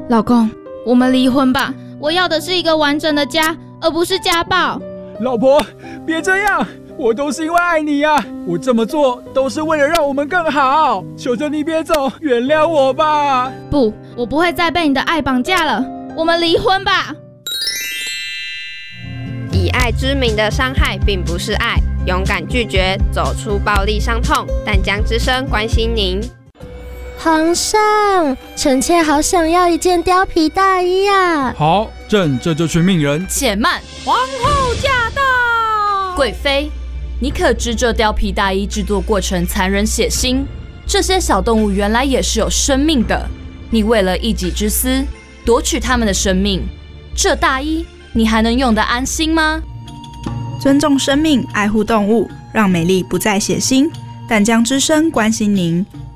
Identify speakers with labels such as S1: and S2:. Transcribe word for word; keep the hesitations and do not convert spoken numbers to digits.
S1: 老公，我们离婚吧，我要的是一个完整的家，而不是家暴。
S2: 老婆，别这样，我都是因为爱你啊，我这么做都是为了让我们更好，求求你别走，原谅我吧。
S1: 不，我不会再被你的爱绑架了，我们离婚吧。
S3: 以爱之名的伤害并不是爱，勇敢拒绝，走出暴力伤痛。淡江之声关心您。
S4: 皇上，臣妾好想要一件貂皮大衣啊！
S2: 好，朕这就去命人。
S5: 且慢，皇后驾到！贵妃，你可知这貂皮大衣制作过程残忍血腥？这些小动物原来也是有生命的，你为了一己之私夺取他们的生命，这大衣你还能用得安心吗？
S6: 尊重生命，爱护动物，让美丽不再血腥。淡江之声关心您。